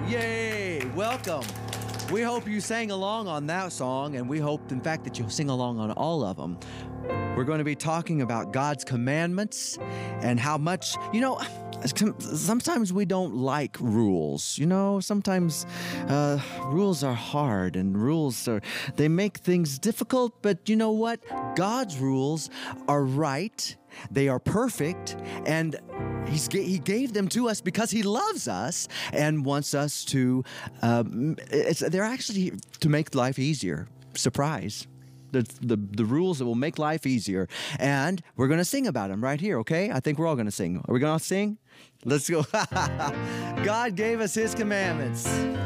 Yay! Welcome. We hope you sang along on that song, and we hope, in fact, that you'll sing along on all of them. We're going to be talking about God's commandments and how much, sometimes we don't like rules. Sometimes rules are hard and they make things difficult. But you know what? God's rules are right. They are perfect. And He gave them to us because He loves us and wants us to, they're actually to make life easier. Surprise. The rules that will make life easier. And we're going to sing about them right here, okay? I think we're all going to sing. Are we going to sing? Let's go. God gave us His commandments.